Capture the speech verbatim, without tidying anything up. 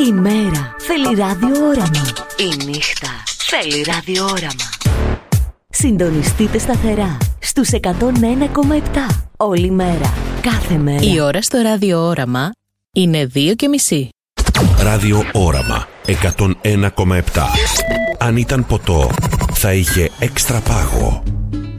Η μέρα θέλει ραδιόραμα. Η νύχτα θέλει ραδιόραμα. Συντονιστείτε σταθερά στους εκατόν ένα κόμμα επτά όλη μέρα, κάθε μέρα. Η ώρα στο ραδιόραμα είναι δύο και μισή. Ραδιόραμα εκατόν ένα κόμμα επτά. Αν ήταν ποτό, θα είχε έξτρα πάγο.